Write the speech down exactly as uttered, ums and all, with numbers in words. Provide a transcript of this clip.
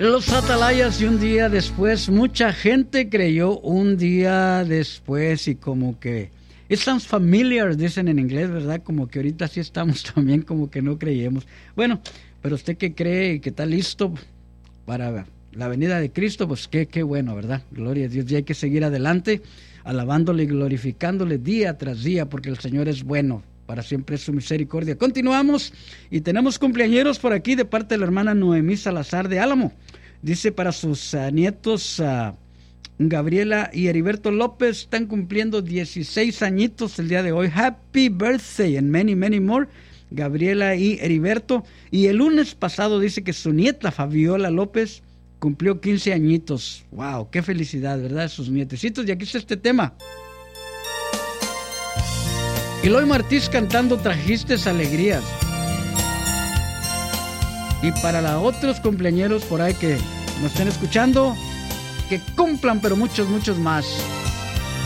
Los Atalayas y un día después, mucha gente creyó un día después y como que it sounds familiar, dicen en inglés, ¿verdad? Como que ahorita sí estamos también como que no creíamos. Bueno, pero usted que cree y que está listo para la venida de Cristo, pues qué, qué bueno, ¿verdad? Gloria a Dios, y hay que seguir adelante, alabándole y glorificándole día tras día, porque el Señor es bueno. Para siempre es su misericordia. Continuamos y tenemos cumpleañeros por aquí de parte de la hermana Noemí Salazar de Álamo. Dice para sus uh, nietos uh, Gabriela y Heriberto López, están cumpliendo dieciséis añitos el día de hoy. Happy birthday and many, many more. Gabriela y Heriberto. Y el lunes pasado dice que su nieta Fabiola López cumplió quince añitos. Wow, qué felicidad, ¿verdad? Sus nietecitos. Y aquí está este tema. Eloy Martínez cantando Trajiste Alegrías. Y para los otros cumpleañeros por ahí que nos estén escuchando, que cumplan, pero muchos, muchos más.